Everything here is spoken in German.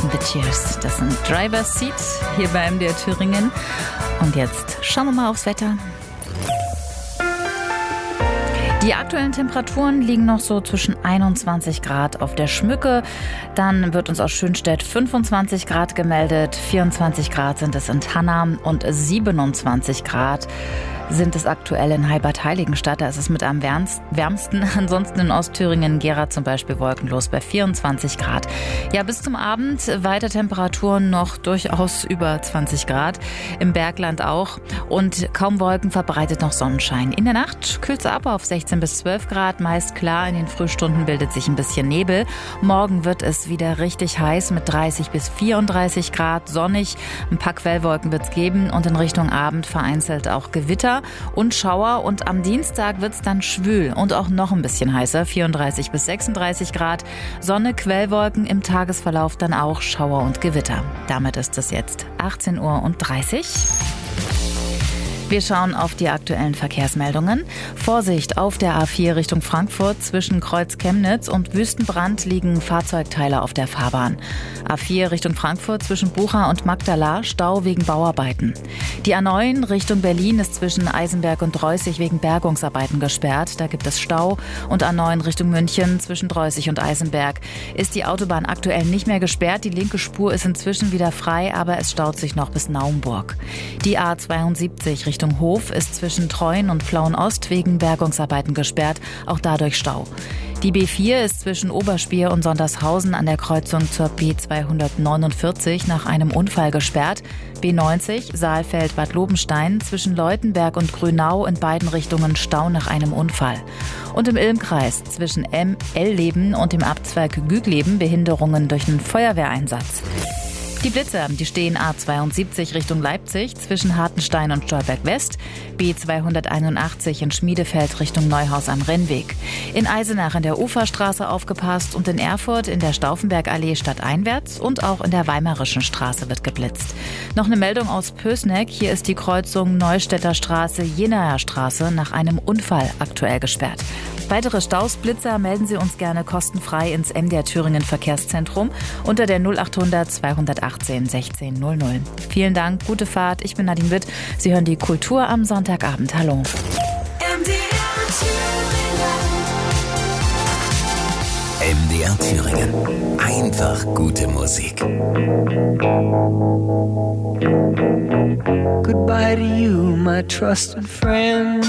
The Cheers. Das sind Driver's Seat hier bei MDR Thüringen. Und jetzt schauen wir mal aufs Wetter. Die aktuellen Temperaturen liegen noch so zwischen 21 Grad auf der Schmücke. Dann wird uns aus Schönstedt 25 Grad gemeldet. 24 Grad sind es in Tannam und 27 Grad sind es aktuell in Heibad-Heiligenstadt. Da ist es mit am wärmsten. Ansonsten in Ostthüringen, Gera zum Beispiel wolkenlos bei 24 Grad. Ja, bis zum Abend weiter Temperaturen noch durchaus über 20 Grad. Im Bergland auch. Und kaum Wolken, verbreitet noch Sonnenschein. In der Nacht kühlt es ab auf 16 bis 12 Grad. Meist klar, in den Frühstunden bildet sich ein bisschen Nebel. Morgen wird es wieder richtig heiß mit 30 bis 34 Grad. Sonnig, ein paar Quellwolken wird es geben. Und in Richtung Abend vereinzelt auch Gewitter und Schauer, und am Dienstag wird es dann schwül und auch noch ein bisschen heißer, 34 bis 36 Grad. Sonne, Quellwolken, im Tagesverlauf dann auch Schauer und Gewitter. Damit ist es jetzt 18:30 Uhr. Wir schauen auf die aktuellen Verkehrsmeldungen. Vorsicht auf der A4 Richtung Frankfurt. Zwischen Kreuz Chemnitz und Wüstenbrand liegen Fahrzeugteile auf der Fahrbahn. A4 Richtung Frankfurt zwischen Bucha und Magdala, Stau wegen Bauarbeiten. Die A9 Richtung Berlin ist zwischen Eisenberg und Droßig wegen Bergungsarbeiten gesperrt. Da gibt es Stau. Und A9 Richtung München zwischen Droßig und Eisenberg ist die Autobahn aktuell nicht mehr gesperrt. Die linke Spur ist inzwischen wieder frei, aber es staut sich noch bis Naumburg. Die A72 Richtung Hof ist zwischen Treuen und Plauen-Ost wegen Bergungsarbeiten gesperrt, auch dadurch Stau. Die B4 ist zwischen Oberspier und Sondershausen an der Kreuzung zur B249 nach einem Unfall gesperrt. B90 Saalfeld-Bad Lobenstein zwischen Leutenberg und Grünau in beiden Richtungen Stau nach einem Unfall. Und im Ilmkreis zwischen Elleben und dem Abzweig Gügleben Behinderungen durch einen Feuerwehreinsatz. Die Blitzer, die stehen A72 Richtung Leipzig zwischen Hartenstein und Stolberg West, B281 in Schmiedefeld Richtung Neuhaus am Rennweg. In Eisenach in der Uferstraße aufgepasst und in Erfurt in der Stauffenbergallee stadteinwärts und auch in der Weimarischen Straße wird geblitzt. Noch eine Meldung aus Pößneck. Hier ist die Kreuzung Neustädter Straße-Jenaer Straße nach einem Unfall aktuell gesperrt. Weitere Staus, Blitzer melden Sie uns gerne kostenfrei ins MDR Thüringen Verkehrszentrum unter der 0800 218 16 00. Vielen Dank, gute Fahrt. Ich bin Nadine Witt. Sie hören die Kultur am Sonntagabend. Hallo. MDR Thüringen. Einfach gute Musik. Goodbye to you, my trusted friend.